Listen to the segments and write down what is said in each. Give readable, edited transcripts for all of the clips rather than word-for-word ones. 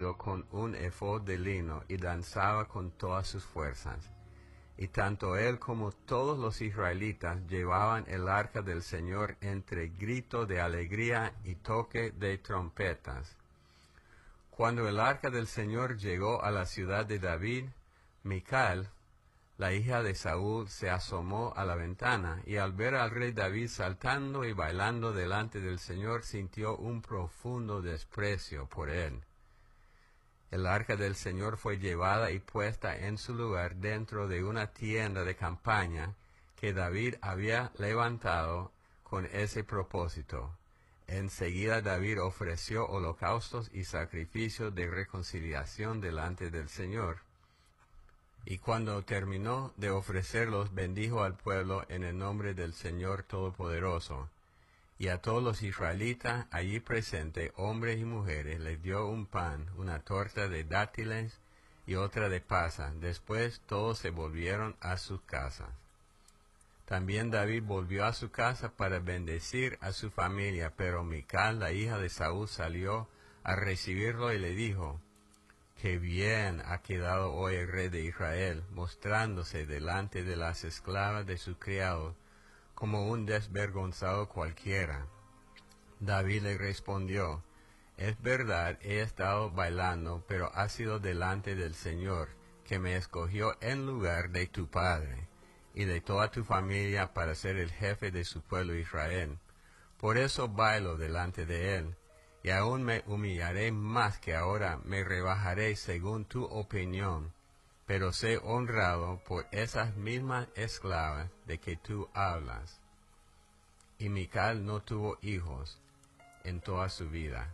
vestido con un efod de lino y danzaba con todas sus fuerzas. Y tanto él como todos los israelitas llevaban el arca del Señor entre grito de alegría y toque de trompetas. Cuando el arca del Señor llegó a la ciudad de David, Mical, la hija de Saúl, se asomó a la ventana, y al ver al rey David saltando y bailando delante del Señor, sintió un profundo desprecio por él. El arca del Señor fue llevada y puesta en su lugar dentro de una tienda de campaña que David había levantado con ese propósito. Enseguida David ofreció holocaustos y sacrificios de reconciliación delante del Señor. Y cuando terminó de ofrecerlos, bendijo al pueblo en el nombre del Señor Todopoderoso. Y a todos los israelitas allí presentes, hombres y mujeres, les dio un pan, una torta de dátiles y otra de pasas. Después todos se volvieron a sus casas. También David volvió a su casa para bendecir a su familia, pero Mical, la hija de Saúl, salió a recibirlo y le dijo: «Qué bien ha quedado hoy el rey de Israel, mostrándose delante de las esclavas de sus criados, como un desvergonzado cualquiera». David le respondió: «Es verdad, he estado bailando, pero ha sido delante del Señor, que me escogió en lugar de tu padre y de toda tu familia para ser el jefe de su pueblo Israel. Por eso bailo delante de él, y aún me humillaré más que ahora, me rebajaré según tu opinión, pero sé honrado por esas mismas esclavas de que tú hablas». Y Mical no tuvo hijos en toda su vida.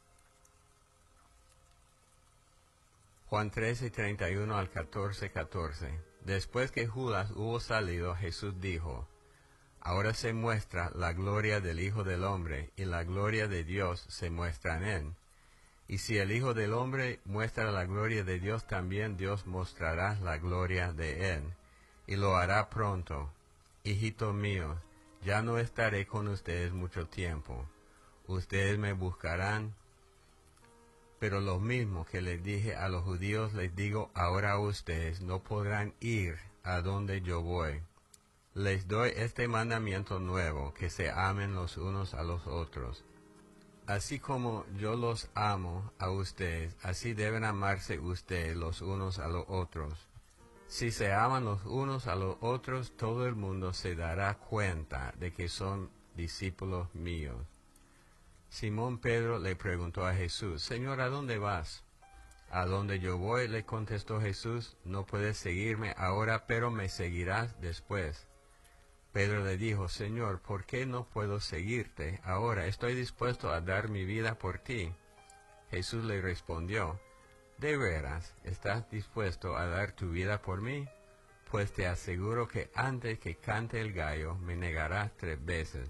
Juan 13, 31 al 14, 14. Después que Judas hubo salido, Jesús dijo: «Ahora se muestra la gloria del Hijo del Hombre, y la gloria de Dios se muestra en él. Y si el Hijo del Hombre muestra la gloria de Dios, también Dios mostrará la gloria de él, y lo hará pronto. Hijitos míos, ya no estaré con ustedes mucho tiempo. Ustedes me buscarán, pero lo mismo que les dije a los judíos les digo ahora a ustedes: no podrán ir a donde yo voy. Les doy este mandamiento nuevo, que se amen los unos a los otros. Así como yo los amo a ustedes, así deben amarse ustedes los unos a los otros. Si se aman los unos a los otros, todo el mundo se dará cuenta de que son discípulos míos». Simón Pedro le preguntó a Jesús: «Señor, ¿a dónde vas?». «A donde yo voy», le contestó Jesús, «no puedes seguirme ahora, pero me seguirás después». Pedro le dijo: «Señor, ¿por qué no puedo seguirte ahora? Estoy dispuesto a dar mi vida por ti». Jesús le respondió: «¿De veras estás dispuesto a dar tu vida por mí? Pues te aseguro que antes que cante el gallo me negarás 3 veces».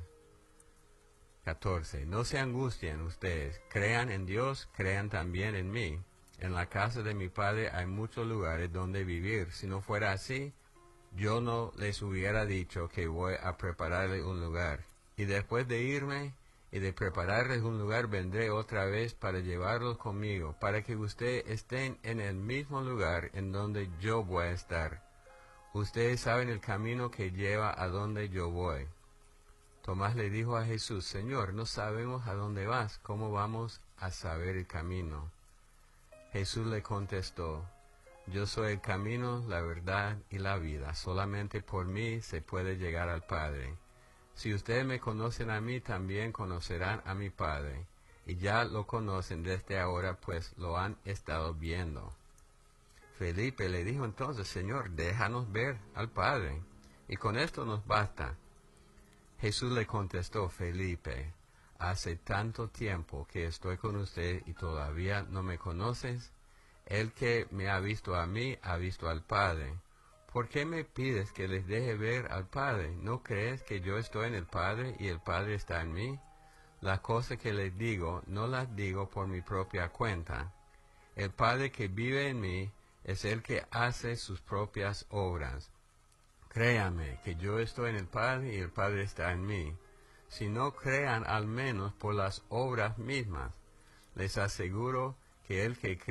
14. No se angustien ustedes, crean en Dios, crean también en mí. En la casa de mi Padre hay muchos lugares donde vivir. Si no fuera así, yo no les hubiera dicho que voy a prepararles un lugar. Y después de irme y de prepararles un lugar, vendré otra vez para llevarlos conmigo, para que ustedes estén en el mismo lugar en donde yo voy a estar. Ustedes saben el camino que lleva a donde yo voy». Tomás le dijo a Jesús: «Señor, no sabemos a dónde vas, ¿cómo vamos a saber el camino?». Jesús le contestó: «Yo soy el camino, la verdad y la vida. Solamente por mí se puede llegar al Padre. Si ustedes me conocen a mí, también conocerán a mi Padre. Y ya lo conocen desde ahora, pues lo han estado viendo». Felipe le dijo entonces: «Señor, déjanos ver al Padre, y con esto nos basta». Jesús le contestó: «Felipe, hace tanto tiempo que estoy con usted y todavía no me conoces. El que me ha visto a mí, ha visto al Padre. ¿Por qué me pides que les deje ver al Padre? ¿No crees que yo estoy en el Padre y el Padre está en mí? Las cosas que les digo, no las digo por mi propia cuenta. El Padre que vive en mí es el que hace sus propias obras. Créanme que yo estoy en el Padre y el Padre está en mí. Si no, crean al menos por las obras mismas. Les aseguro que el que